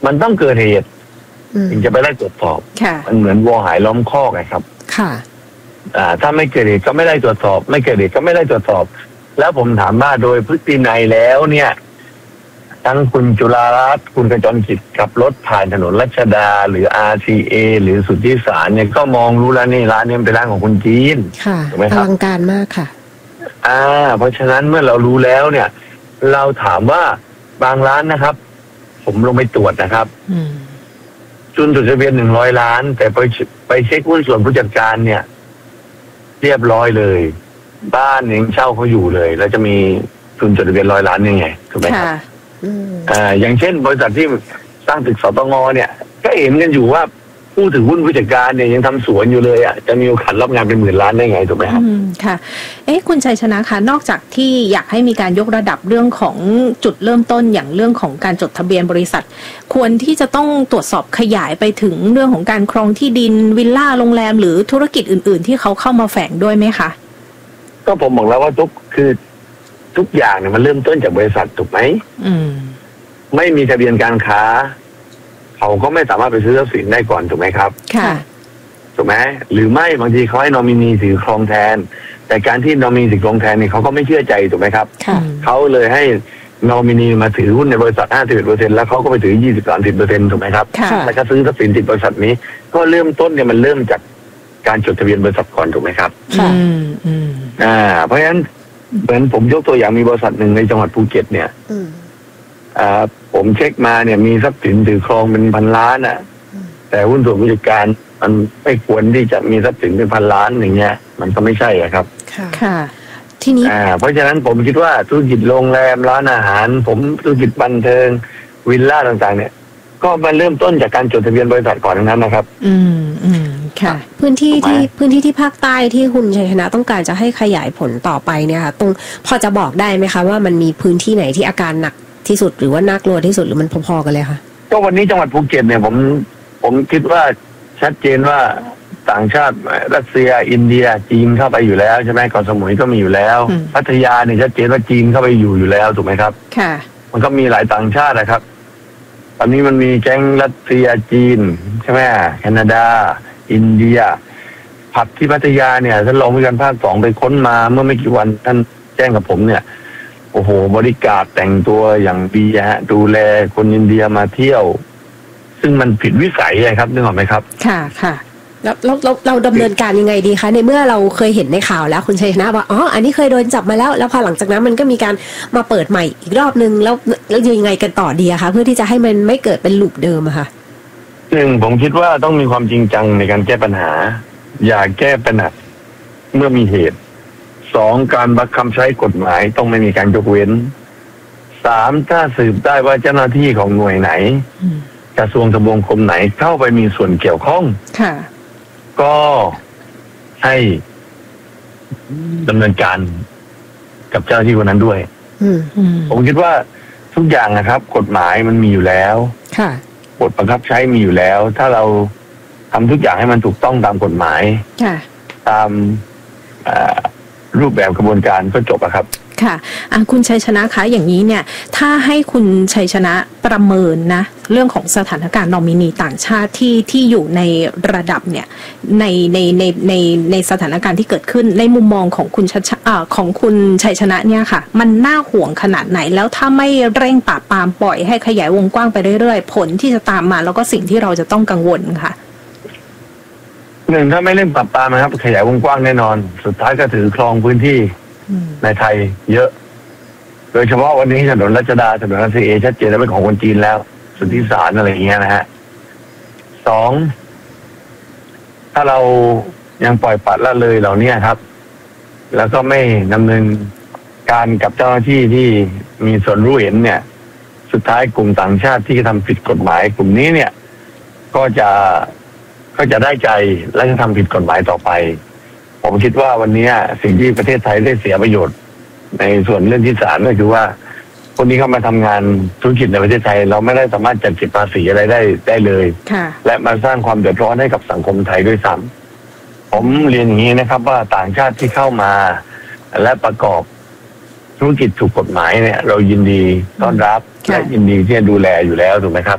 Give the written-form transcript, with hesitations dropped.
มันต้องเกิดเหตุถึงจะไปได้ตรวจสอบมันเหมือนวัวหายล้อมคอกไงครับค่ะถ้าไม่เกิดเหตุก็ไม่ได้ตรวจสอบไม่เกิดเหตุก็ไม่ได้ตรวจสอบแล้วผมถามว่าโดยพฤตินัยแล้วเนี่ยทั้งคุณจุฬารัตน์คุณกระจรกิจขับรถผ่านถนนรัชดาหรือ RCA หรือสุทธิสารเนี่ยก็มองรู้แล้วนี่ร้านนี้เป็นร้านของคนจีนถูกไหมครับอลังการมากค่ะเพราะฉะนั้นเมื่อเรารู้แล้วเนี่ยเราถามว่าบางร้านนะครับผมลงไปตรวจนะครับจดทะเบียน100 ล้านแต่ไปเช็คหุ้นส่วนผู้จัดการเนี่ยเรียบร้อยเลยบ้านยังเช่าเขาอยู่เลยแล้วจะมีทุนจดทะเบียน100 ล้านยังไงถูกไหมครับอย่างเช่นบริษัทที่สร้างตึกสตงเนี่ยก็เห็นกันอยู่ว่าผู้ถือหุ้นผู้จัดการเนี่ยยังทำสวนอยู่เลยจะมีโอกาสรับงานเป็นหมื่นล้านได้ไงถูกไหมครับค่ะคุณชัยชนะคะนอกจากที่อยากให้มีการยกระดับเรื่องของจุดเริ่มต้นอย่างเรื่องของการจดทะเบียนบริษัทควรที่จะต้องตรวจสอบขยายไปถึงเรื่องของการครองที่ดินวิลล่าโรงแรมหรือธุรกิจอื่นๆที่เขาเข้ามาแฝงด้วยไหมคะก็ผมบอกแล้วว่าทุกอย่างเนี่ยมันเริ่มต้นจากบริษัทถูกไหมไม่มีทะเบียนการค้าเขาก็ไม่สามารถไปซื้อทรัพย์สินได้ก่อนถูกไหมครับค่ะถูกไหมหรือไม่บางทีเขาให้นอมินีถือครองแทนแต่การที่นอมินีถือครองแทนเนี่ยเขาก็ไม่เชื่อใจถูกไหมครับเขาเลยให้นอมินีมาถือหุ้นในบริษัท 51% แล้วเขาก็ไปถือ 20-30% ถูกไหมครับแล้วก็ซื้อทรัพย์สินติดบริษัทนี้ก็เริ่มต้นเนี่ยมันเริ่มจากการจดทะเบียนบริษัทก่อนถูกไหมครับเพราะฉะนั้นเหมือนผมยกตัวอย่างมีบริษัทหนึ่งในจังหวัดภูเก็ตเนี่ยผมเช็คมาเนี่ยมีทรัพย์สินถือครองเป็นพันล้านแต่หุ้นส่วนผู้จัดการมันไม่ควรที่จะมีทรัพย์สินเป็นพันล้านอย่างเงี้ยมันก็ไม่ใช่ครับค่ะทีนี้เพราะฉะนั้นผมคิดว่าธุรกิจโรงแรมร้านอาหารผมธุรกิจบันเทิงวิลล่าต่างๆเนี่ยก็มาเริ่มต้นจากการจดทะเบียนบริษัทก่อนทั้งนั้นนะครับค่ะพื้นที่ที่ภาคใต้ที่คุณชัยชนะต้องการจะให้ขยายผลต่อไปเนี่ยค่ะตรงพอจะบอกได้ไหมคะว่ามันมีพื้นที่ไหนที่อาการหนักที่สุดหรือว่าน่ากลัวที่สุดหรือมันพอๆกันเลยค่ะก็วันนี้จังหวัดภูเก็ตเนี่ยผมคิดว่าชัดเจนว่าต่างชาติรัสเซียอินเดียจีนเข้าไปอยู่แล้วใช่ไหมเกาะสมุยก็มีอยู่แล้วพัทยาเนี่ยชัดเจนว่าจีนเข้าไปอยู่แล้วถูกไหมครับค่ะมันก็มีหลายต่างชาตินะครับตอนนี้มันมีแก๊งรัสเซียจีนใช่ไหมแคนาดาอินเดียผับที่พัทยาเนี่ยท่านรองผู้การภาค 2ไปค้นมาเมื่อไม่กี่วันท่านแจ้งกับผมเนี่ยโอ้โหบริการแต่งตัวอย่างดีดูแลคนอินเดียมาเที่ยวซึ่งมันผิดวิสัยครับนึกออกไหมครับค่ะแล้วเราดำเนินการยังไงดีคะในเมื่อเราเคยเห็นในข่าวแล้วคุณชัยชนะว่าอันนี้เคยโดนจับมาแล้วพอหลังจากนั้นมันก็มีการมาเปิดใหม่อีกรอบนึงแล้วยังไงกันต่อดีคะเพื่อที่จะให้มันไม่เกิดเป็นลูปเดิมอะค่ะผมคิดว่าต้องมีความจริงจังในการแก้ปัญหาอย่าแก้ปัญหาเมื่อมีเหตุ2การบังคับใช้กฎหมายต้องไม่มีการยกเว้น3ถ้าสืบได้ว่าเจ้าหน้าที่ของหน่วยไหนกระทรวงทบวงกรมไหนเข้าไปมีส่วนเกี่ยวข้องก็ให้ดำเนินการกับเจ้าหน้าที่คนนั้นด้วยผมคิดว่าทุกอย่างนะครับกฎหมายมันมีอยู่แล้วกฎบังคับใช้มีอยู่แล้วถ้าเราทำทุกอย่างให้มันถูกต้องตามกฎหมายตามรูปแบบกระบวนการก็จบอะครับค่ะคุณชัยชนะคะอย่างนี้เนี่ยถ้าให้คุณชัยชนะประเมินนะเรื่องของสถานการณ์นอมินีต่างชาติที่อยู่ในระดับเนี่ยในสถานการณ์ที่เกิดขึ้นในมุมมองของคุณชัยชนะเนี่ยค่ะมันน่าห่วงขนาดไหนแล้วถ้าไม่เร่งปราบปรามปล่อยให้ขยายวงกว้างไปเรื่อยๆผลที่จะตามมาแล้วก็สิ่งที่เราจะต้องกังวลค่ะถ้าไม่เร่งปราบปรามนะครับขยายวงกว้างแน่นอนสุดท้ายก็ถือครองพื้นที่ในไทยเยอะโดยเฉพาะวันนี้ถนนรัชดาถนนRCAชัดเจนแล้วเป็นของคนจีนแล้วสุทธิสารอะไรอย่างเงี้ยนะฮะ2ถ้าเรายังปล่อยปละละเลยเหล่านี้ครับแล้วก็ไม่ดำเนินการกับเจ้าหน้าที่ที่มีส่วนรู้เห็นเนี่ยสุดท้ายกลุ่มต่างชาติที่ทำผิดกฎหมายกลุ่มนี้เนี่ยก็จะได้ใจและจะทำผิดกฎหมายต่อไปผมคิดว่าวันนี้สิ่งที่ประเทศไทยได้เสียประโยชน์ในส่วนเรื่องที่3ก็คือว่าคนที่เข้ามาทำงานธุรกิจในประเทศไทยเราไม่ได้สามารถจัดเก็บภาษีอะไรได้เลยและมาสร้างความเดือดร้อนให้กับสังคมไทยด้วยซ้ำผมเรียนอย่างนี้นะครับว่าต่างชาติที่เข้ามาและประกอบธุรกิจถูกกฎหมายเนี่ยเรายินดีต้อนรับและยินดีที่จะดูแลอยู่แล้วถูกไหมครับ